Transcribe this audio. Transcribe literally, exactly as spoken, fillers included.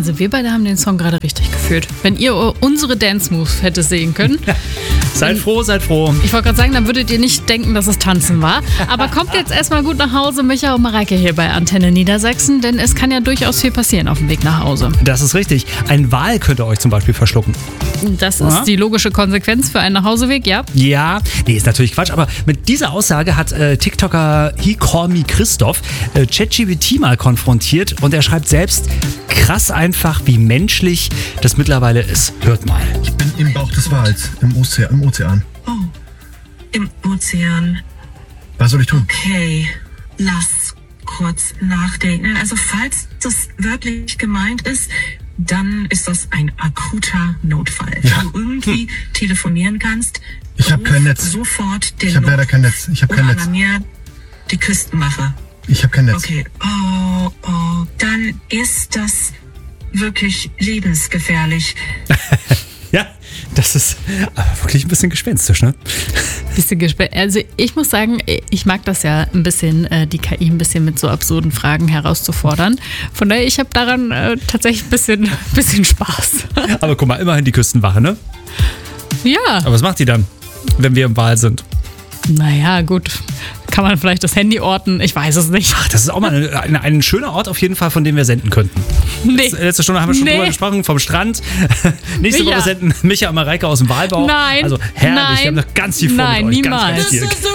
Also wir beide haben den Song gerade richtig gefühlt. Wenn ihr unsere Dance-Moves hättet sehen können. Seid froh, seid froh. Ich wollte gerade sagen, dann würdet ihr nicht denken, dass es Tanzen war. Aber kommt jetzt erstmal gut nach Hause, Micha und Mareike hier bei Antenne Niedersachsen, denn es kann ja durchaus viel passieren auf dem Weg nach Hause. Das ist richtig. Ein Wal könnte euch zum Beispiel verschlucken. Das ist Ja. die logische Konsequenz für einen Nachhauseweg, ja? Ja, nee, ist natürlich Quatsch, aber mit dieser Aussage hat äh, TikToker He Call Me Christoph äh, ChatGPT mal konfrontiert und er schreibt selbst, krass einfach, wie menschlich das mittlerweile ist. Hört mal. Ich bin im Bauch des Wals, im Ozean. Im Ozean. Oh, im Ozean. Was soll ich tun? Okay, lass kurz nachdenken. Also falls das wirklich gemeint ist, dann ist das ein akuter Notfall. Ja. Wenn du irgendwie telefonieren kannst, Ich hab ruf kein Netz. sofort den Ich habe leider kein Netz. Ich habe kein oder Netz. alarmier die Küstenwache. Ich habe kein Netz. Okay, oh, oh, dann ist das wirklich lebensgefährlich. Ja, das ist aber wirklich ein bisschen gespenstisch, ne? Bisschen gespannt. Also ich muss sagen, ich mag das ja ein bisschen, äh, die K I ein bisschen mit so absurden Fragen herauszufordern. Von daher, ich habe daran äh, tatsächlich ein bisschen, bisschen Spaß. Aber guck mal, immerhin die Küstenwache, ne? Ja, Aber was macht die dann, wenn wir im Wal sind? naja, gut. Kann man vielleicht das Handy orten? Ich weiß es nicht. Ach, das ist auch mal ein, ein, ein schöner Ort auf jeden Fall, von dem wir senden könnten. Nee. Letzte Stunde haben wir schon Nee. drüber gesprochen, vom Strand. Nächste Micha. Woche senden Micha und Mareike aus dem Walbau. Nein. Also herrlich, Nein. wir haben noch ganz viel vor Nein, mit euch. Ganz, niemals. ganz viel.